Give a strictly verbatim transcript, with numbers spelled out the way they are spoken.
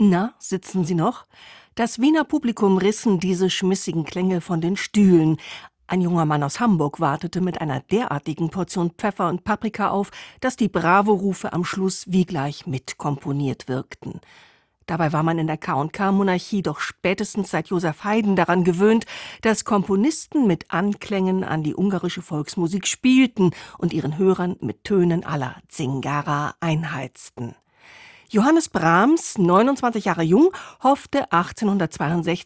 Na, sitzen Sie noch? Das Wiener Publikum rissen diese schmissigen Klänge von den Stühlen. Ein junger Mann aus Hamburg wartete mit einer derartigen Portion Pfeffer und Paprika auf, dass die Bravo-Rufe am Schluss wie gleich mitkomponiert wirkten. Dabei war man in der K und K-Monarchie doch spätestens seit Joseph Haydn daran gewöhnt, dass Komponisten mit Anklängen an die ungarische Volksmusik spielten und ihren Hörern mit Tönen aller Zingara einheizten. Johannes Brahms, neunundzwanzig Jahre jung, hoffte achtzehnhundertzweiundsechzig